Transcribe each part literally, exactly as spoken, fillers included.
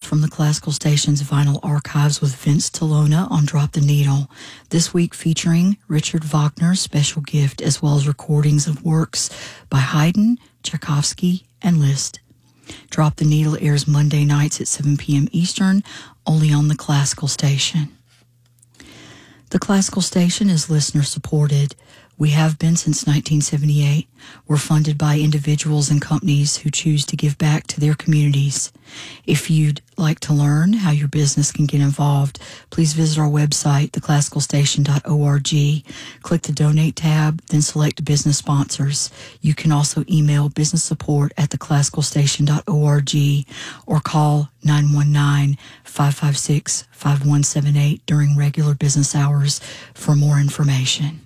from the Classical Station's Vinyl Archives with Vince Tolona on Drop the Needle, this week featuring Richard Wagner's Special Gift, as well as recordings of works by Haydn, Tchaikovsky, and Liszt. Drop the Needle airs Monday nights at seven p.m. Eastern, only on the Classical Station. The Classical Station is listener-supported. We have been since nineteen seventy-eight. We're funded by individuals and companies who choose to give back to their communities. If you'd like to learn how your business can get involved, please visit our website, the classical station dot org. Click the Donate tab, then select Business Sponsors. You can also email business support at the classical station dot org or call nine one nine, five five six, five one seven eight during regular business hours for more information.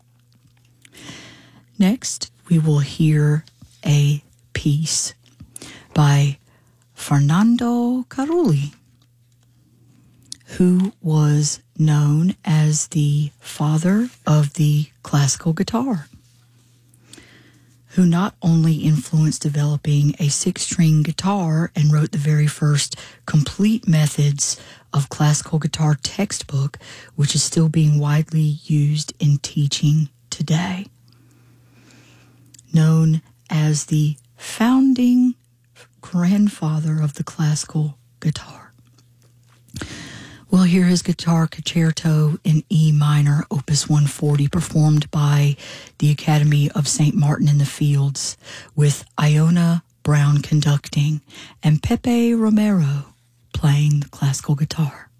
Next, we will hear a piece by Fernando Carulli, who was known as the father of the classical guitar, who not only influenced developing a six-string guitar and wrote the very first complete methods of classical guitar textbook, which is still being widely used in teaching today. Known as the founding grandfather of the classical guitar. We'll hear his guitar concerto in E minor, opus one forty, performed by the Academy of Saint Martin in the Fields, with Iona Brown conducting and Pepe Romero playing the classical guitar.